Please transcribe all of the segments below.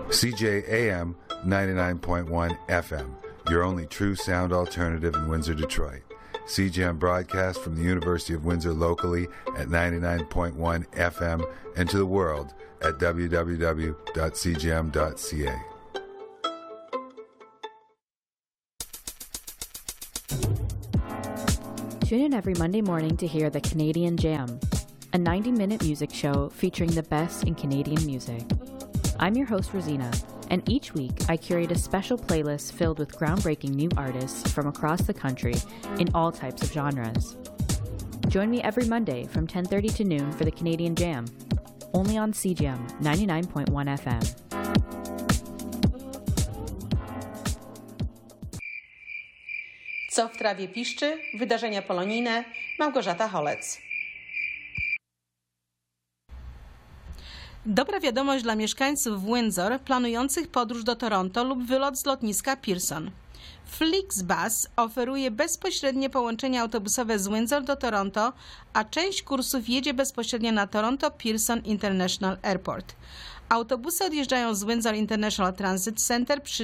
CJAM 99.1 FM, your only true sound alternative in Windsor, Detroit. CJAM broadcasts from the University of Windsor locally at 99.1 FM and to the world at www.cjam.ca. Tune in every Monday morning to hear the Canadian Jam, a 90-minute music show featuring the best in Canadian music. I'm your host, Rosina, and each week I curate a special playlist filled with groundbreaking new artists from across the country in all types of genres. Join me every Monday from 10:30 to noon for the Canadian Jam, only on CJAM 99.1 FM. Co w trawie piszczy? Wydarzenia polonijne. Małgorzata Holec. Dobra wiadomość dla mieszkańców Windsor planujących podróż do Toronto lub wylot z lotniska Pearson. Flixbus oferuje bezpośrednie połączenia autobusowe z Windsor do Toronto, a część kursów jedzie bezpośrednio na Toronto Pearson International Airport. Autobusy odjeżdżają z Windsor International Transit Center przy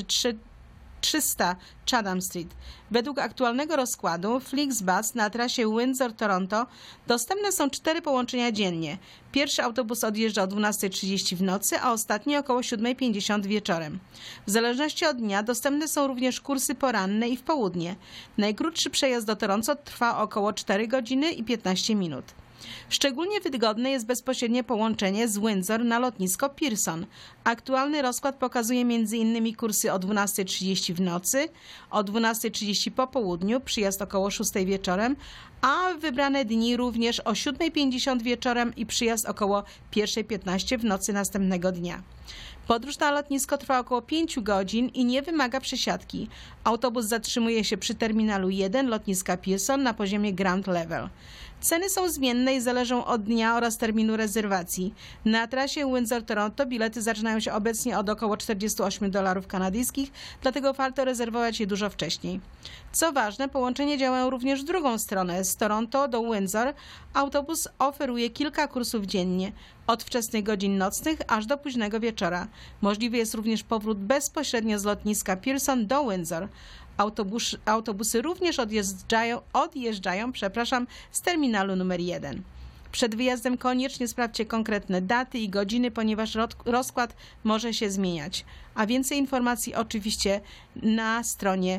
300 Chatham Street. Według aktualnego rozkładu Flixbus na trasie Windsor-Toronto dostępne są 4 połączenia dziennie. Pierwszy autobus odjeżdża o 12:30 w nocy, a ostatni około 7:50 wieczorem. W zależności od dnia dostępne są również kursy poranne i w południe. Najkrótszy przejazd do Toronto trwa około 4 godziny i 15 minut. Szczególnie wygodne jest bezpośrednie połączenie z Windsor na lotnisko Pearson. Aktualny rozkład pokazuje m.in. kursy o 12:30 w nocy, o 12:30 po południu, przyjazd około 6 wieczorem, a w wybrane dni również o 7:50 wieczorem i przyjazd około 1:15 w nocy następnego dnia. Podróż na lotnisko trwa około 5 godzin i nie wymaga przesiadki. Autobus zatrzymuje się przy terminalu 1 lotniska Pearson na poziomie ground level. Ceny są zmienne i zależą od dnia oraz terminu rezerwacji. Na trasie Windsor-Toronto bilety zaczynają się obecnie od około $48 kanadyjskich, dlatego warto rezerwować je dużo wcześniej. Co ważne, połączenia działają również w drugą stronę. Z Toronto do Windsor autobus oferuje kilka kursów dziennie, od wczesnych godzin nocnych aż do późnego wieczora. Możliwy jest również powrót bezpośrednio z lotniska Pearson do Windsor. Autobusy również odjeżdżają z terminalu numer 1. Przed wyjazdem koniecznie sprawdźcie konkretne daty i godziny, ponieważ rozkład może się zmieniać. A więcej informacji oczywiście na stronie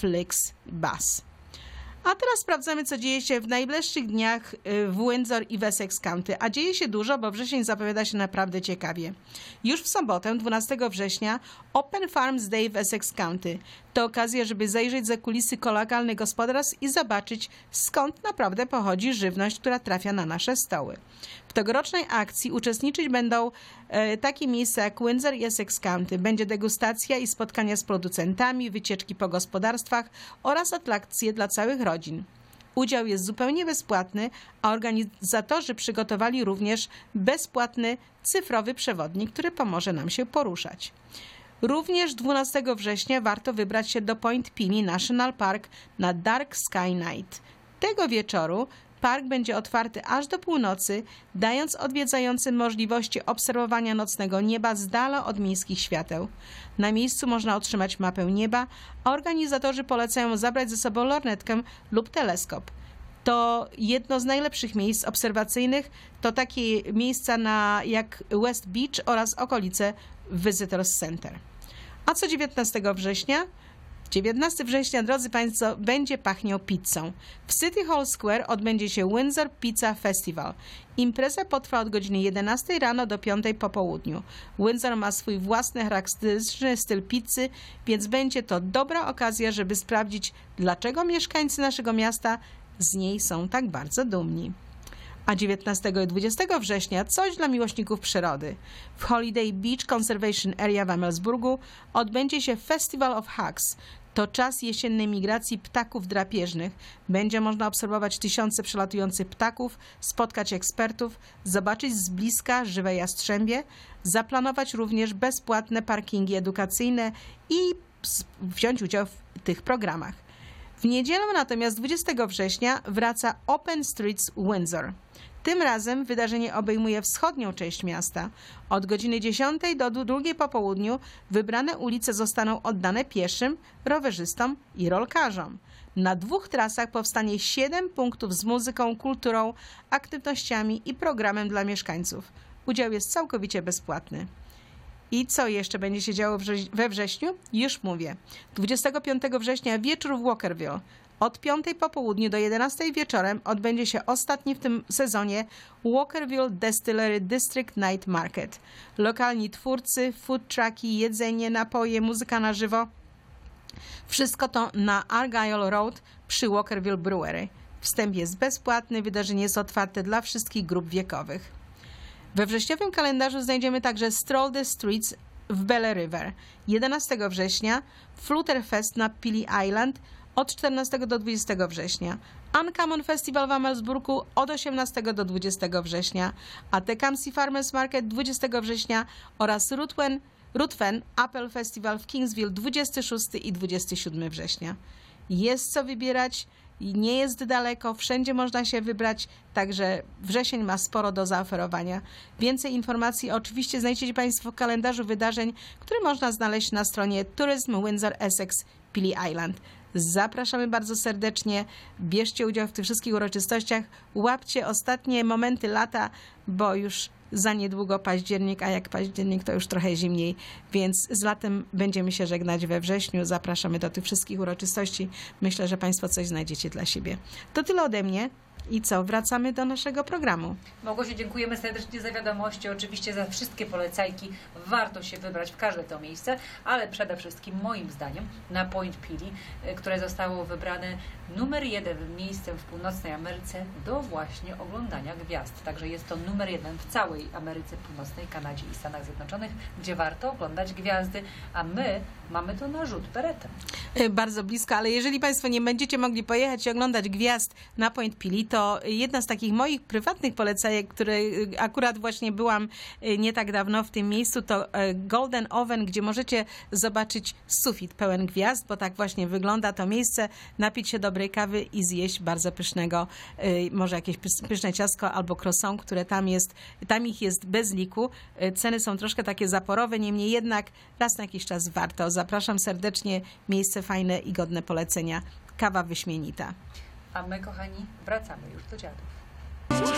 Flixbus. A teraz sprawdzamy, co dzieje się w najbliższych dniach w Windsor i w Essex County. A dzieje się dużo, bo wrzesień zapowiada się naprawdę ciekawie. Już w sobotę, 12 września, Open Farms Day w Essex County. To okazja, żeby zajrzeć za kulisy lokalnych gospodarstw i zobaczyć, skąd naprawdę pochodzi żywność, która trafia na nasze stoły. W tegorocznej akcji uczestniczyć będą takie miejsca jak Windsor i Essex County. Będzie degustacja i spotkania z producentami, wycieczki po gospodarstwach oraz atrakcje dla całych rodzin. Udział jest zupełnie bezpłatny, a organizatorzy przygotowali również bezpłatny cyfrowy przewodnik, który pomoże nam się poruszać. Również 12 września warto wybrać się do Point Pini National Park na Dark Sky Night. Tego wieczoru park będzie otwarty aż do północy, dając odwiedzającym możliwości obserwowania nocnego nieba z dala od miejskich świateł. Na miejscu można otrzymać mapę nieba, a organizatorzy polecają zabrać ze sobą lornetkę lub teleskop. To jedno z najlepszych miejsc obserwacyjnych, to takie miejsca jak West Beach oraz okolice Visitors Center. A co 19 września? 19 września, drodzy Państwo, będzie pachniał pizzą. W City Hall Square odbędzie się Windsor Pizza Festival. Impreza potrwa od godziny 11 rano do 5 po południu. Windsor ma swój własny charakterystyczny styl pizzy, więc będzie to dobra okazja, żeby sprawdzić, dlaczego mieszkańcy naszego miasta z niej są tak bardzo dumni. A 19 i 20 września coś dla miłośników przyrody. W Holiday Beach Conservation Area w Amelsburgu odbędzie się Festival of Hawks. To czas jesiennej migracji ptaków drapieżnych. Będzie można obserwować tysiące przelatujących ptaków, spotkać ekspertów, zobaczyć z bliska żywe jastrzębie, zaplanować również bezpłatne parkingi edukacyjne i wziąć udział w tych programach. W niedzielę natomiast 20 września wraca Open Streets Windsor. Tym razem wydarzenie obejmuje wschodnią część miasta. Od godziny 10 do 2 po południu wybrane ulice zostaną oddane pieszym, rowerzystom i rolkarzom. Na 2 trasach powstanie 7 punktów z muzyką, kulturą, aktywnościami i programem dla mieszkańców. Udział jest całkowicie bezpłatny. I co jeszcze będzie się działo we wrześniu? Już mówię. 25 września wieczór w Walkerville. Od 5 po południu do 11 wieczorem odbędzie się ostatni w tym sezonie Walkerville Distillery District Night Market. Lokalni twórcy, food trucki, jedzenie, napoje, muzyka na żywo. Wszystko to na Argyle Road przy Walkerville Brewery. Wstęp jest bezpłatny, wydarzenie jest otwarte dla wszystkich grup wiekowych. We wrześniowym kalendarzu znajdziemy także Stroll the Streets w Belle River. 11 września Flutterfest na Pili Island od 14 do 20 września. Uncommon Festival w Amelsburgu od 18 do 20 września, a Tecumseh Farmers Market 20 września oraz Ruthven Apple Festival w Kingsville 26 i 27 września. Jest co wybierać, nie jest daleko, wszędzie można się wybrać, także wrzesień ma sporo do zaoferowania. Więcej informacji oczywiście znajdziecie Państwo w kalendarzu wydarzeń, który można znaleźć na stronie Tourism Windsor Essex Pili Island. Zapraszamy bardzo serdecznie, bierzcie udział w tych wszystkich uroczystościach, łapcie ostatnie momenty lata, bo już za niedługo październik, a jak październik to już trochę zimniej, więc z latem będziemy się żegnać we wrześniu. Zapraszamy do tych wszystkich uroczystości. Myślę, że Państwo coś znajdziecie dla siebie. To tyle ode mnie. I co? Wracamy do naszego programu. Małgosiu, dziękujemy serdecznie za wiadomości, oczywiście za wszystkie polecajki. Warto się wybrać w każde to miejsce, ale przede wszystkim moim zdaniem na Point Pili, które zostało wybrane numer 1 miejscem w północnej Ameryce do właśnie oglądania gwiazd. Także jest to numer 1 w całej Ameryce Północnej, Kanadzie i Stanach Zjednoczonych, gdzie warto oglądać gwiazdy, a my mamy to na rzut beretem. Bardzo blisko, ale jeżeli Państwo nie będziecie mogli pojechać i oglądać gwiazd na Point Pili, to jedna z takich moich prywatnych polecajek, które akurat właśnie byłam nie tak dawno w tym miejscu, to Golden Oven, gdzie możecie zobaczyć sufit pełen gwiazd, bo tak właśnie wygląda to miejsce, napić się dobrej kawy i zjeść bardzo pysznego, może jakieś pyszne ciastko albo croissant, które tam ich jest bez liku. Ceny są troszkę takie zaporowe, niemniej jednak raz na jakiś czas warto. Zapraszam serdecznie, miejsce fajne i godne polecenia. Kawa wyśmienita. A my, kochani, wracamy już do dziadów.